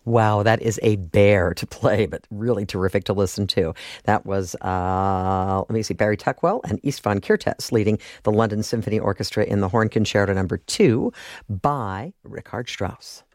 Wow, that is a bear to play, but really terrific to listen to. That was, let me see, Barry Tuckwell and Istvan Kirtes leading the London Symphony Orchestra in the Horn Concerto Number 2 by Richard Strauss.